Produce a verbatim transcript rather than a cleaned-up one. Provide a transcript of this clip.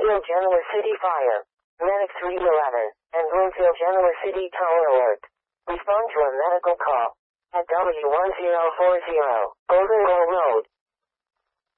Bloomfield Genoa City Fire. Medic three eleven. And Bloomfield Genoa City Tower Alert. Respond to a medical call. At W one zero four zero, Golden Goal Road.